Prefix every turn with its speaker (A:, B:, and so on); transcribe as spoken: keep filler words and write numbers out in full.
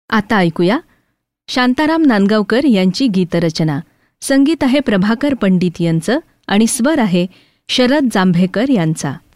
A: आता ऐकूया शांताराम नांदगावकर यांची गीतरचना. संगीत आहे प्रभाकर पंडित यांचं आणि स्वर आहे शरद जांभेकर यांचा.